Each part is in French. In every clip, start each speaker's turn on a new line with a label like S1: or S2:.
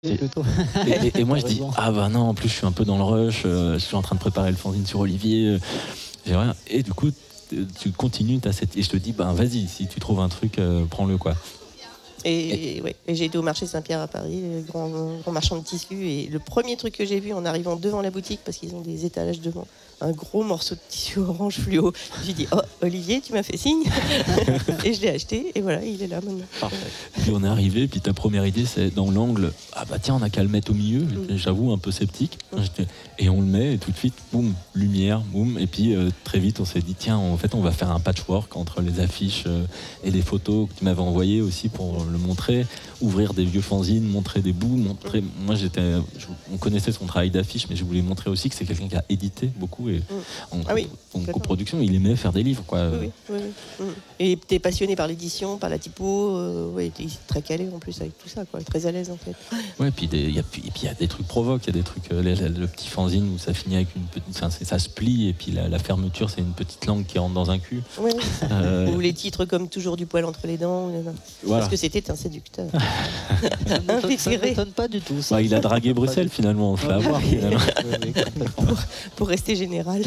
S1: plutôt.
S2: Et moi je dis
S1: Heureusement.
S2: ah bah non, en plus je suis un peu dans le rush, je suis en train de préparer le fanzine sur Olivier, j'ai rien. Et du coup tu continues, et je te dis bah vas-y, si tu trouves un truc, prends-le quoi.
S3: Et j'ai été au marché Saint-Pierre à Paris, grand marchand de tissus, et le premier truc que j'ai vu en arrivant devant la boutique, parce qu'ils ont des étalages devant, un gros morceau de tissu orange fluo. J'ai dit oh Olivier, tu m'as fait signe. Et je l'ai acheté et voilà, il est là maintenant.
S2: Puis on est arrivé, puis ta première idée c'est dans l'angle, ah bah tiens on a qu'à le mettre au milieu. J'avoue un peu sceptique. Et on le met et tout de suite boum, lumière, boum, et puis très vite on s'est dit tiens en fait on va faire un patchwork entre les affiches et les photos que tu m'avais envoyées aussi pour le montrer, ouvrir des vieux fanzines, montrer des bouts, moi on connaissait son travail d'affiche, mais je voulais montrer aussi que c'est quelqu'un qui a édité beaucoup et en coproduction il aimait faire des livres quoi.
S3: Oui. Et t'es passionné par l'édition, par la typo, t'es très calé en plus avec tout ça quoi, très à l'aise en fait.
S2: Ouais, puis il y a des trucs provoques, il y a des trucs, le petit fanzine où ça finit avec une petite, ça se plie et puis la fermeture c'est une petite langue qui rentre dans un cul.
S3: Ouais. Ou les titres comme toujours du poil entre les dents, voilà. Parce que c'était un séducteur.
S1: Ça ne m'étonne pas du tout. Ça.
S2: Ouais, il a dragué Bruxelles finalement, on se fait avoir finalement.
S3: Pour rester général.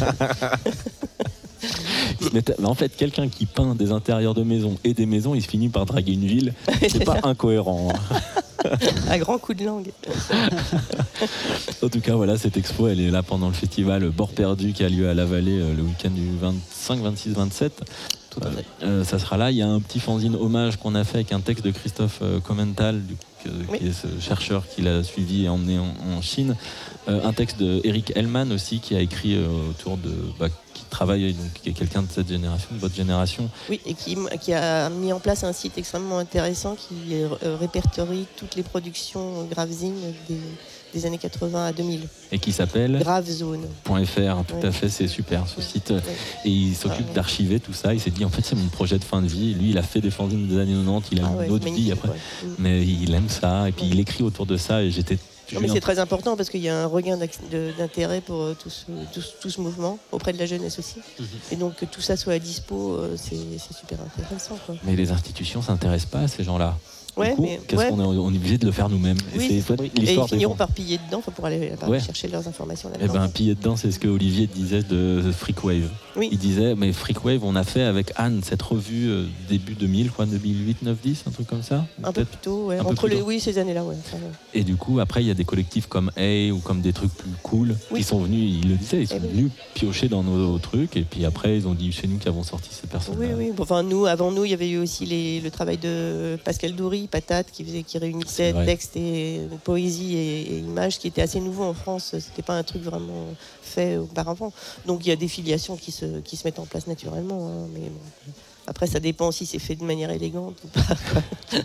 S2: Mais en fait, quelqu'un qui peint des intérieurs de maisons et des maisons, il se finit par draguer une ville. C'est pas incohérent.
S3: Un grand coup de langue.
S2: En tout cas, voilà, cette expo, elle est là pendant le festival Bord Perdu qui a lieu à La Vallée le week-end du 25, 26, 27. Ça sera là. Il y a un petit fanzine hommage qu'on a fait avec un texte de Christophe Commental, qui est ce chercheur qui l'a suivi et emmené en Chine. Un texte de Eric Hellman aussi, qui a écrit autour de... qui travaille, donc, qui est quelqu'un de cette génération, de votre génération.
S3: Oui, et qui a mis en place un site extrêmement intéressant qui répertorie toutes les productions Gravezine des années 80 à 2000.
S2: Et qui s'appelle
S3: Gravezone.fr.
S2: Tout à fait, c'est super ce site. Et il s'occupe d'archiver tout ça. Il s'est dit en fait c'est mon projet de fin de vie. Lui il a fait des fanzines des années 90, il a une autre vie après. Mais il aime ça et puis il écrit autour de ça et j'étais...
S3: Non, mais c'est très important parce qu'il y a un regain d'intérêt pour tout ce mouvement auprès de la jeunesse aussi. Et donc que tout ça soit à dispo, c'est super intéressant quoi.
S2: Mais les institutions s'intéressent pas à ces gens-là.
S3: Ouais,
S2: coup, on est obligé de le faire nous-mêmes.
S3: Oui. Et ils finiront par piller dedans pour aller chercher leurs informations là-dedans.
S2: Et piller dedans, c'est ce que Olivier disait de Freakwave.
S3: Oui.
S2: Il disait, mais Freakwave, on a fait avec Anne cette revue début 2000, quoi, 2008, 9, 10, un truc comme ça.
S3: Un peu plus tôt, ouais. Entre ces années-là, ouais.
S2: Et du coup, après, il y a des collectifs comme A ou comme des trucs plus cool qui sont venus, il le disait, ils sont venus piocher dans nos trucs. Et puis après, ils ont dit, c'est nous qui avons sorti ces personnes-là.
S3: Oui. Enfin, avant nous, il y avait eu aussi le travail de Pascal Doury, Patate, qui réunissait texte et poésie et images, qui était assez nouveau en France. C'était pas un truc vraiment fait auparavant. Donc il y a des filiations qui se mettent en place naturellement. Mais bon. Après, ça dépend si c'est fait de manière élégante ou pas.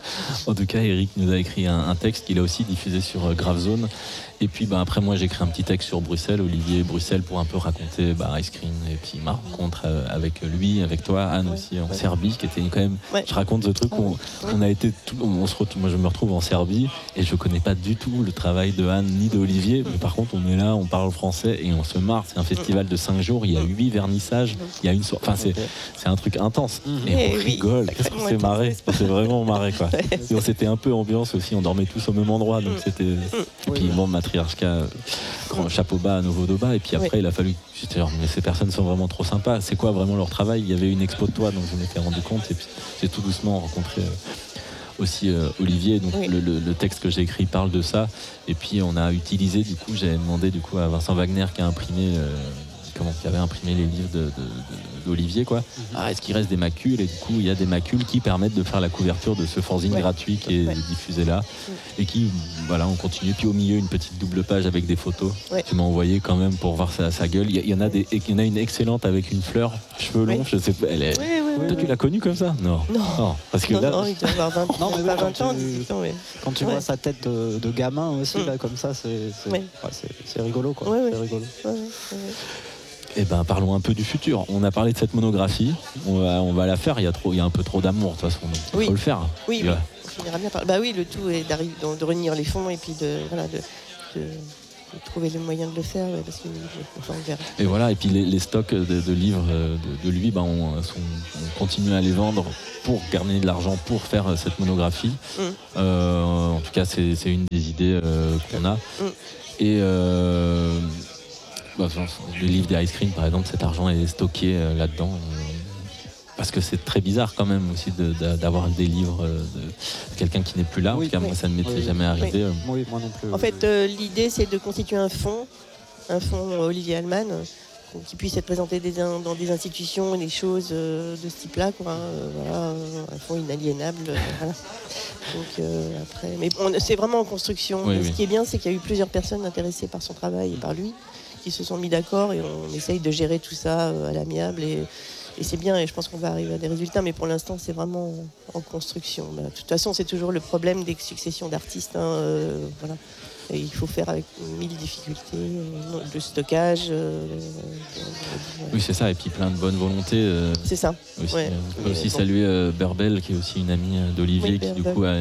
S2: En tout cas, Eric nous a écrit un texte qu'il a aussi diffusé sur Gravezone. Et puis après, moi, j'ai écrit un petit texte sur Bruxelles, Olivier Bruxelles, pour un peu raconter Ice Cream et puis ma rencontre avec lui, avec toi, Anne aussi, en Serbie, qui était quand même... Je raconte ce truc où on a été... moi, je me retrouve en Serbie et je connais pas du tout le travail de Anne ni d'Olivier. Mais par contre, on est là, on parle français et on se marre. C'est un festival de 5 jours, il y a 8 vernissages, il y a une soirée... Enfin, c'est un truc intense. Et on rigole. Qu'est-ce qu'on s'est marré? On s'est vraiment marré, quoi. Et on s'était un peu ambiance aussi, on dormait tous au même endroit, donc c'était... Et puis bon, matriarcat, grand chapeau bas à Novodoba, et puis après il a fallu... J'étais genre, mais ces personnes sont vraiment trop sympas, c'est quoi vraiment leur travail? Il y avait une expo de toi, donc je m'étais rendu compte, et puis j'ai tout doucement rencontré aussi Olivier, donc le texte que j'ai écrit parle de ça, et puis on a utilisé, du coup, j'ai demandé du coup à Vincent Wagner qui a imprimé... qui avait imprimé les livres d'Olivier, quoi. Est-ce qu'il reste des macules? Et du coup, il y a des macules qui permettent de faire la couverture de ce fanzine gratuit qui est diffusé là. Et qui, voilà, on continue. Puis au milieu, une petite double page avec des photos. Tu m'as envoyé quand même pour voir sa gueule. Il y en a une excellente avec une fleur, cheveux longs, je sais pas. Elle est... Toi, tu l'as connue comme ça? Non. Parce que
S3: non, il doit avoir 20 ans. Pas 20 ans, 18 ans,
S1: Quand tu vois sa tête de gamin aussi, là, comme ça, c'est rigolo, quoi. C'est rigolo.
S2: Eh ben, parlons un peu du futur. On a parlé de cette monographie. On va la faire. Il y a un peu trop d'amour, de toute façon. Donc il faut le faire.
S3: Oui. On finira bien par... le tout est de réunir les fonds et puis de trouver le moyen de le faire, parce que enfin, on verra.
S2: Et voilà, et puis les stocks de livres de lui, on continue à les vendre pour gagner de l'argent pour faire cette monographie. En tout cas, c'est une des idées qu'on a. Et le livre des Ice Cream, par exemple, cet argent est stocké là-dedans. Parce que c'est très bizarre quand même aussi d'avoir des livres de quelqu'un qui n'est plus là. En tout cas, moi, ça ne m'était jamais arrivé.
S1: Oui, moi non plus.
S3: En fait, l'idée, c'est de constituer un fonds Olivier Alemann, qui puisse être présenté dans des institutions, des choses de ce type-là, quoi. Voilà, un fonds inaliénable. Voilà. Donc, après, mais c'est vraiment en construction. Ce qui est bien, c'est qu'il y a eu plusieurs personnes intéressées par son travail et par lui, qui se sont mis d'accord, et on essaye de gérer tout ça à l'amiable. Et c'est bien, et je pense qu'on va arriver à des résultats, mais pour l'instant, c'est vraiment en construction. De toute façon, c'est toujours le problème des successions d'artistes. Voilà. Et il faut faire avec 1000 difficultés, le stockage.
S2: Oui, c'est ça, et puis plein de bonne volonté.
S3: C'est ça.
S2: Aussi. On peut aussi saluer Berbel, qui est aussi une amie d'Olivier, qui du coup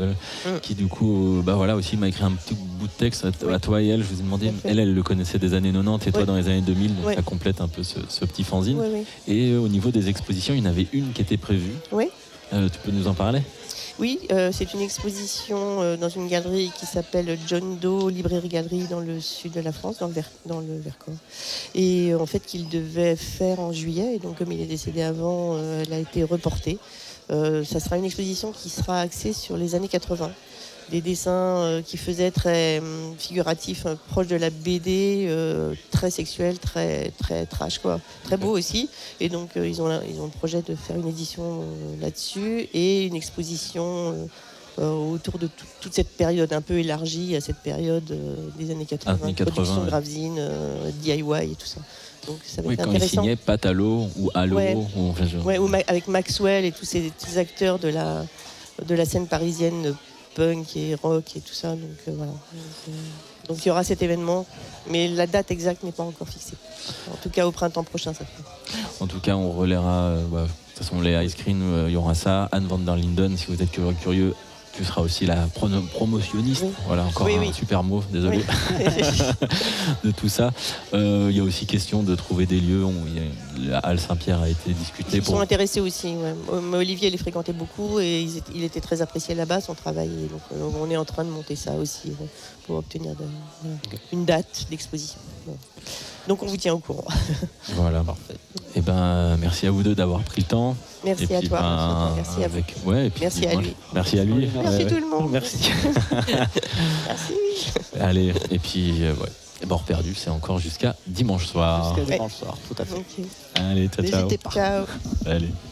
S2: aussi m'a écrit un petit bout de texte à toi et elle. Je vous ai demandé, elle le connaissait des années 90 et toi dans les années 2000, donc ça complète un peu ce petit fanzine. Et au niveau des expositions, il y en avait une qui était prévue. Tu peux nous en parler ?
S3: Oui, c'est une exposition dans une galerie qui s'appelle John Doe Librairie-Galerie dans le sud de la France, dans le Vercors. Et en fait, qu'il devait faire en juillet. Et donc, comme il est décédé avant, elle a été reportée. Ça sera une exposition qui sera axée sur les années 80. Des dessins qui faisaient très figuratifs, proches de la BD, très sexuels, très, très trash, quoi. Très beau aussi. Et donc, ils ont le projet de faire une édition là-dessus et une exposition autour de toute cette période un peu élargie à cette période des années 80, production Gravesine, DIY et tout ça. Donc, ça va être
S2: quand
S3: intéressant.
S2: il signait Patalo ou Halo.
S3: Avec Maxwell et tous ces acteurs de la scène parisienne punk et rock et tout ça. Donc voilà. Donc il y aura cet événement, mais la date exacte n'est pas encore fixée. En tout cas au printemps prochain, ça fait.
S2: En tout cas, on relaiera. De toute façon, les Ice Cream, il y aura ça. Anne van der Linden, si vous êtes curieux, tu seras aussi la promotionniste. Oui. Voilà, encore un super mot, désolé, de tout ça. Il y a aussi question de trouver des lieux. La Halle Saint-Pierre a été discutée.
S3: Ils sont intéressés aussi. Olivier les fréquentait beaucoup et il était très apprécié là-bas, son travail. Et donc, on est en train de monter ça aussi pour obtenir une date d'exposition. Donc on vous tient au courant.
S2: Voilà. Parfait. Et merci à vous deux d'avoir pris le temps.
S3: Merci à toi. Merci à vous.
S2: Et puis,
S3: merci à lui.
S2: Merci à lui.
S3: Merci tout le monde.
S2: Merci.
S3: Merci.
S2: Allez, et puis Bord perdu, c'est encore jusqu'à dimanche soir.
S1: Jusqu'à dimanche soir, tout à fait.
S2: Okay. Allez, ciao.
S3: N'hésitez pas. Ciao.
S2: Allez.